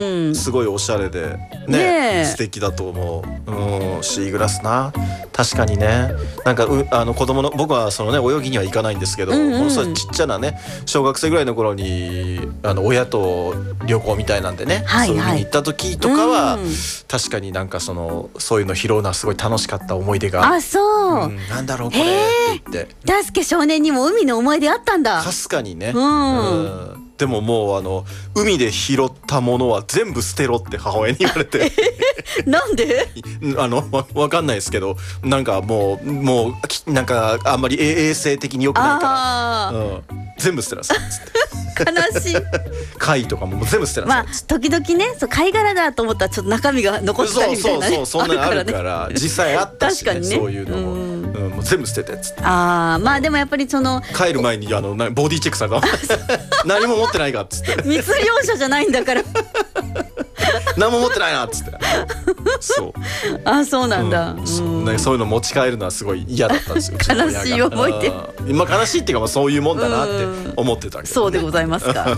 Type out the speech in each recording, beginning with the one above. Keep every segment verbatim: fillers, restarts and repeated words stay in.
うんすごいおしゃれでねえね素敵だと思う。うんシーグラスな確かにねなんかうあの子供の僕はそのね泳ぎには行かないんですけど、 うんうんものすごいちっちゃなね小学生ぐらいの頃にあの親と旅行みたいなんでね、 はいはいそういう風に行った時とかは、 うん確かになんかそのそういうの拾うのはすごい楽しかった思い出が。 あ、そう、 うん、なんだろうこれって言って大輔少年にも海の思い出あったんだ。 かすかにね、 うんうんでももうあの海で拾ったものは全部捨てろって母親に言われてなんであのわわかんないですけどなんかもうもうきなんかあんまり衛衛生的に良くないかあら、うん、全部捨てなさいっつってー悲しい貝とかももう全部捨てなさまあいっつって、 時々ねそう貝殻だと思ったらちょっと中身が残ってたそうりみたいなねそうそうそんなのあるからね実際あったし、ね、 確かにねそういうのも、 うんうん、もう全部捨ててっつってあーまあでもやっぱりその帰る前にあのなボディチェックされた何も持ってないかっつって密漁者じゃないんだから何も持ってないなっつってそうあ、そうなんだ、 うんそううんね、そういうの持ち帰るのはすごい嫌だったんですよ。うちの親が悲しい思い出うんまあ悲しいっていうかまあそういうもんだなって思ってたけど、ね、 そうでございますか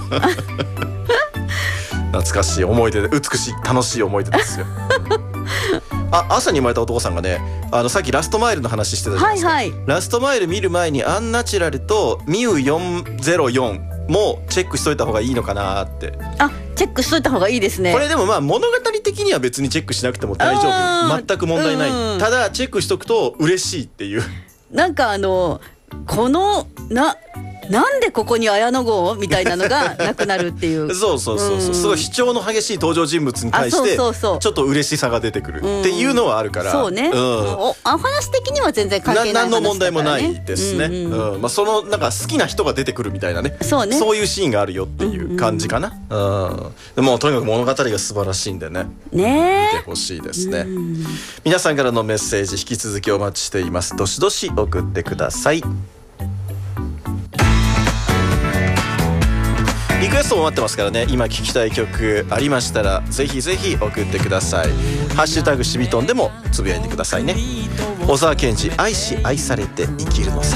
懐かしい思い出で美しい楽しい思い出ですよ。あ朝に生まれたお父さんがねあのさっきラストマイルの話してたじゃないですか、 はいはいラストマイル見る前にアンナチュラルとミューよんぜろよんもチェックしといた方がいいのかなって。 あ、チェックしといた方がいいですね。 これでもまあ物語的には別にチェックしなくても大丈あー夫全く問題ない、 うんただチェックしとくと嬉しいっていうなんかあのこのななんでここに綾野剛みたいなのがなくなるっていうそうそうそうそう、 うんすごい主張の激しい登場人物に対してあそうそうそうちょっと嬉しさが出てくるっていうのはあるから、 そうね、 うんおお話的には全然関係ない話だから、ね、 な何の問題もないですね、 うんうんうんまあ、そのなんか好きな人が出てくるみたいなねそうねそういうシーンがあるよっていう感じかな、うんうんでもとにかく物語が素晴らしいんでねね見てほしいですね、 うん皆さんからのメッセージ引き続きお待ちしています。どしどし送ってください。リクエストも待ってますからね。今聴きたい曲ありましたらぜひぜひ送ってください。ハッシュタグしびとんでもつぶやいてくださいね。小沢健二愛し愛されて生きるのさ。